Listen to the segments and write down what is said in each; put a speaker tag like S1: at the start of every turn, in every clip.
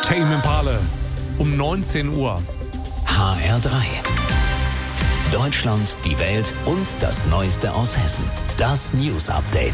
S1: Tame Impala um 19 Uhr.
S2: HR3. Deutschland, die Welt und das Neueste aus Hessen. Das News Update.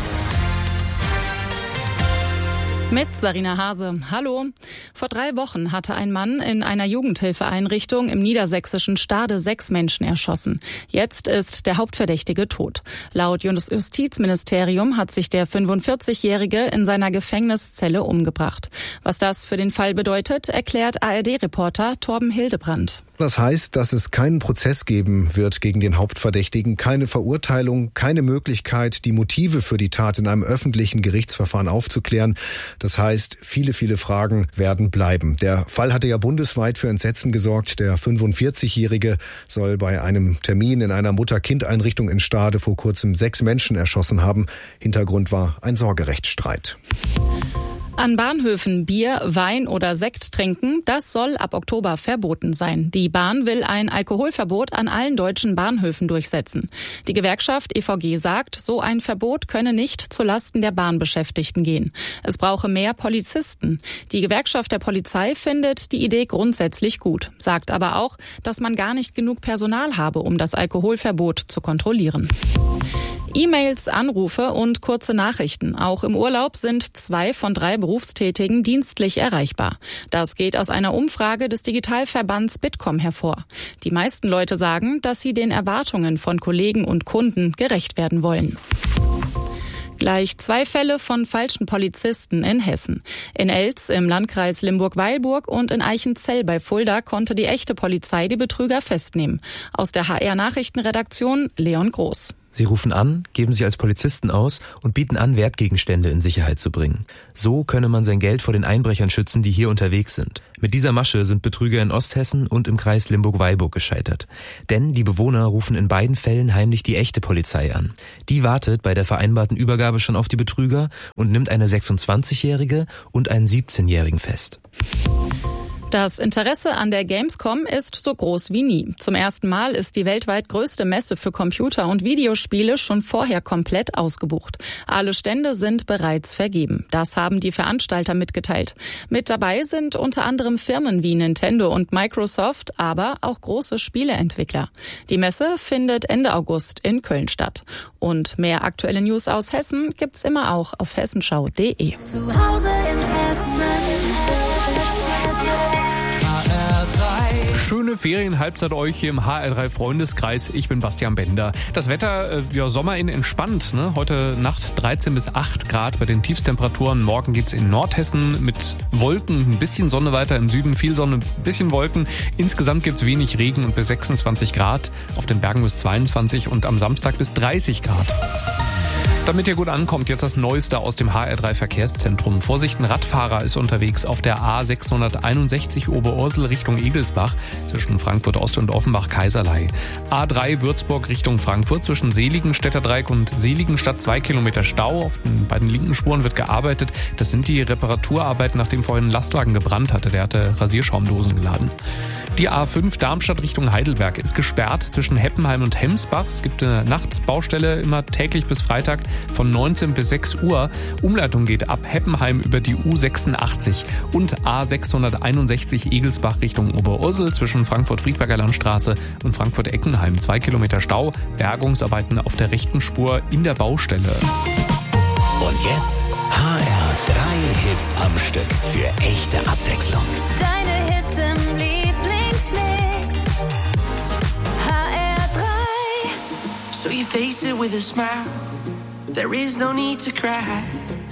S3: Mit Sarina Hase. Hallo. Vor 3 Wochen hatte ein Mann in einer Jugendhilfeeinrichtung im niedersächsischen Stade 6 Menschen erschossen. Jetzt ist der Hauptverdächtige tot. Laut Justizministerium hat sich der 45-Jährige in seiner Gefängniszelle umgebracht. Was das für den Fall bedeutet, erklärt ARD-Reporter Torben Hildebrand.
S4: Das heißt, dass es keinen Prozess geben wird gegen den Hauptverdächtigen, keine Verurteilung, keine Möglichkeit, die Motive für die Tat in einem öffentlichen Gerichtsverfahren aufzuklären. Das heißt, viele Fragen werden bleiben. Der Fall hatte ja bundesweit für Entsetzen gesorgt. Der 45-Jährige soll bei einem Termin in einer Mutter-Kind-Einrichtung in Stade vor kurzem 6 Menschen erschossen haben. Hintergrund war ein Sorgerechtsstreit.
S3: An Bahnhöfen Bier, Wein oder Sekt trinken, das soll ab Oktober verboten sein. Die Bahn will ein Alkoholverbot an allen deutschen Bahnhöfen durchsetzen. Die Gewerkschaft EVG sagt, so ein Verbot könne nicht zulasten der Bahnbeschäftigten gehen. Es brauche mehr Polizisten. Die Gewerkschaft der Polizei findet die Idee grundsätzlich gut, sagt aber auch, dass man gar nicht genug Personal habe, um das Alkoholverbot zu kontrollieren. E-Mails, Anrufe und kurze Nachrichten. Auch im Urlaub sind 2 von 3 Berufstätigen dienstlich erreichbar. Das geht aus einer Umfrage des Digitalverbands Bitkom hervor. Die meisten Leute sagen, dass sie den Erwartungen von Kollegen und Kunden gerecht werden wollen. Gleich 2 Fälle von falschen Polizisten in Hessen. In Elz im Landkreis Limburg-Weilburg und in Eichenzell bei Fulda konnte die echte Polizei die Betrüger festnehmen. Aus der HR-Nachrichtenredaktion Leon Groß.
S5: Sie rufen an, geben sich als Polizisten aus und bieten an, Wertgegenstände in Sicherheit zu bringen. So könne man sein Geld vor den Einbrechern schützen, die hier unterwegs sind. Mit dieser Masche sind Betrüger in Osthessen und im Kreis Limburg-Weilburg gescheitert. Denn die Bewohner rufen in beiden Fällen heimlich die echte Polizei an. Die wartet bei der vereinbarten Übergabe schon auf die Betrüger und nimmt eine 26-Jährige und einen 17-Jährigen fest.
S3: Das Interesse an der Gamescom ist so groß wie nie. Zum ersten Mal ist die weltweit größte Messe für Computer- und Videospiele schon vorher komplett ausgebucht. Alle Stände sind bereits vergeben. Das haben die Veranstalter mitgeteilt. Mit dabei sind unter anderem Firmen wie Nintendo und Microsoft, aber auch große Spieleentwickler. Die Messe findet Ende August in Köln statt. Und mehr aktuelle News aus Hessen gibt's immer auch auf hessenschau.de.
S6: Zu Hause in Hessen.
S1: Schöne Ferienhalbzeit euch hier im HR3 Freundeskreis. Ich bin Bastian Bender. Das Wetter, Sommer entspannt. Ne? Heute Nacht 13 bis 8 Grad bei den Tiefstemperaturen. Morgen geht's in Nordhessen mit Wolken, ein bisschen Sonne weiter im Süden, viel Sonne, ein bisschen Wolken. Insgesamt gibt's wenig Regen und bis 26 Grad. Auf den Bergen bis 22 und am Samstag bis 30 Grad. Damit ihr gut ankommt, jetzt das Neueste aus dem HR3 Verkehrszentrum. Vorsicht, ein Radfahrer ist unterwegs auf der A661 Oberursel Richtung Egelsbach zwischen Frankfurt Ost und Offenbach-Kaiserlei. A3 Würzburg Richtung Frankfurt zwischen Seligenstädter-Dreieck und Seligenstadt 2 Kilometer Stau. Auf den beiden linken Spuren wird gearbeitet. Das sind die Reparaturarbeiten, nachdem vorhin ein Lastwagen gebrannt hatte. Der hatte Rasierschaumdosen geladen. Die A5 Darmstadt Richtung Heidelberg ist gesperrt zwischen Heppenheim und Hemsbach. Es gibt eine Nachtsbaustelle immer täglich bis Freitag von 19 bis 6 Uhr. Umleitung geht ab Heppenheim über die U86 und A661 Egelsbach Richtung Oberursel zwischen Frankfurt-Friedberger Landstraße und Frankfurt-Eckenheim. 2 Kilometer Stau, Bergungsarbeiten auf der rechten Spur in der Baustelle.
S2: Und jetzt HR3 Hits am Stück für echte Abwechslung.
S6: Deine Hits im Lieblingsmix. HR3.
S7: So you face it with a smile. There is no need to cry.